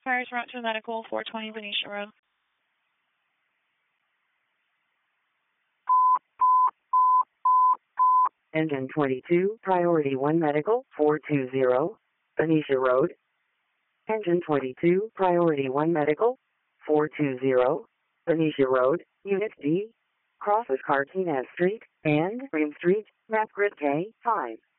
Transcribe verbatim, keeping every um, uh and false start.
Fires route to medical, four twenty Venetia Road. Engine twenty-two, Priority one Medical, four two zero, Venetia Road. Engine twenty-two, Priority one Medical, four two zero, Venetia Road, Unit D, crosses Cartagena Street and Ream Street, map grid K five.